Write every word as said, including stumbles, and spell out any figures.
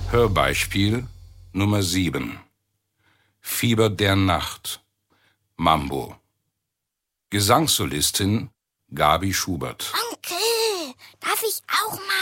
Hörbeispiel Nummer sieben. Fieber der Nacht. Mambo. Gesangssolistin Gabi Schubert. Onkel, darf ich auch mal?